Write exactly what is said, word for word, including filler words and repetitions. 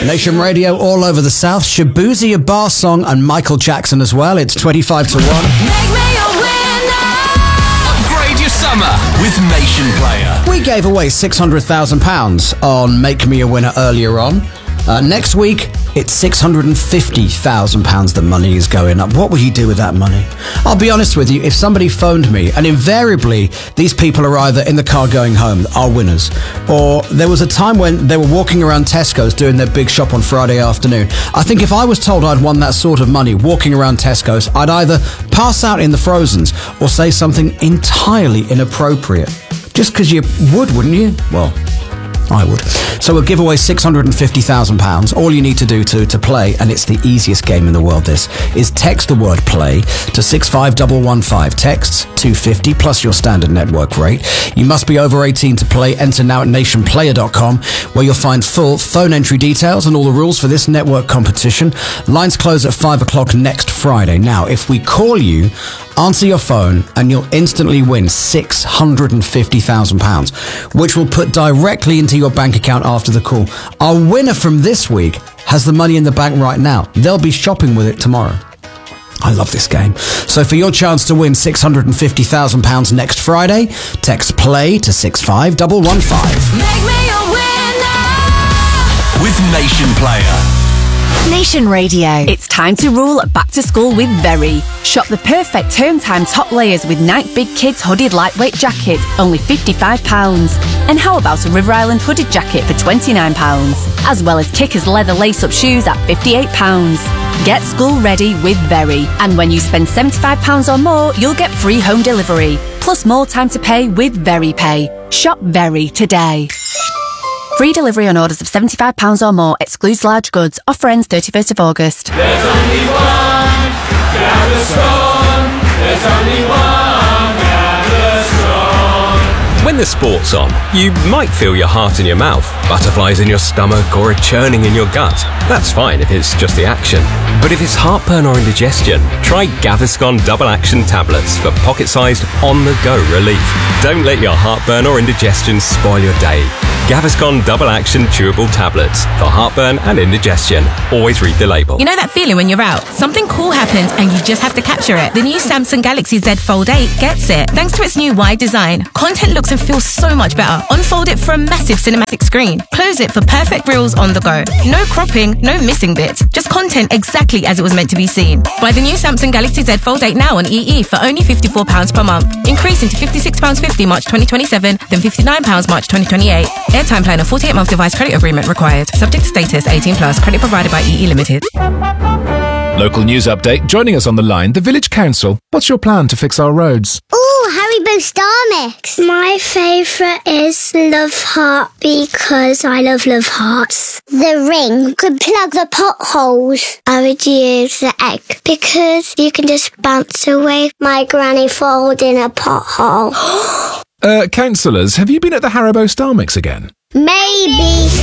Nation Radio all over the South. Shabuzi, a bar song, and Michael Jackson as well. It's twenty-five to one. Make me a winner. Upgrade your summer with Nation Player. We gave away six hundred thousand pounds on Make Me a Winner earlier on. Uh, next week, it's six hundred fifty thousand pounds the money is going up. What will you do with that money? I'll be honest with you, if somebody phoned me, and invariably these people are either in the car going home, are winners, or there was a time when they were walking around Tesco's doing their big shop on Friday afternoon. I think if I was told I'd won that sort of money walking around Tesco's, I'd either pass out in the Frozens or say something entirely inappropriate. Just because you would, wouldn't you? Well, I would. So we'll give away six hundred fifty thousand pounds. All you need to do to, to play, and it's the easiest game in the world, this, is text the word play to six five one one five. Texts two fifty plus your standard network rate. You must be over eighteen to play. Enter now at nation player dot com, where you'll find full phone entry details and all the rules for this network competition. Lines close at five o'clock next Friday. Now, if we call you, answer your phone and you'll instantly win six hundred fifty thousand pounds, which will put directly into your bank account after the call. Our winner from this week has the money in the bank right now. They'll be shopping with it tomorrow. I love this game. So for your chance to win six hundred fifty thousand pounds next Friday, text play to six five one one five. Make me a winner. With Nation Player. Nation Radio. It's time to rule back to school with Very. Shop the perfect term time top layers with Nike Big Kids hooded lightweight jacket, only fifty-five pounds. And how about a River Island hooded jacket for twenty-nine pounds? As well as Kickers leather lace-up shoes at fifty-eight pounds. Get school ready with Very. And when you spend seventy-five pounds or more, you'll get free home delivery. Plus more time to pay with Very Pay. Shop Very today. Free delivery on orders of seventy-five pounds or more. Excludes large goods. Offer ends thirty-first of August. There's only one Gaviscon. There's only one Gaviscon. When the sport's on, you might feel your heart in your mouth, butterflies in your stomach, or a churning in your gut. That's fine if it's just the action. But if it's heartburn or indigestion, try Gaviscon Double Action Tablets for pocket-sized, on-the-go relief. Don't let your heartburn or indigestion spoil your day. Gaviscon Double Action Chewable Tablets for heartburn and indigestion. Always read the label. You know that feeling when you're out? Something cool happens and you just have to capture it. The new Samsung Galaxy Z Fold eight gets it. Thanks to its new wide design, content looks and feels so much better. Unfold it for a massive cinematic screen. Close it for perfect reels on the go. No cropping, no missing bits. Just content exactly as it was meant to be seen. Buy the new Samsung Galaxy Z Fold eight now on E E for only fifty-four pounds per month. Increasing to fifty-six pounds fifty March twenty twenty-seven, then fifty-nine pounds March twenty twenty-eight. Airtime plan, a forty-eight month device credit agreement required. Subject to status, eighteen plus. Credit provided by E E Limited. Local news update. Joining us on the line, the Village Council. What's your plan to fix our roads? Ooh, Haribo Star Mix. My favourite is Love Heart because I love Love Hearts. The ring could plug the potholes. I would use the egg because you can just bounce away my granny falls in a pothole. Uh, councillors, have you been at the Haribo Star Mix again? Maybe.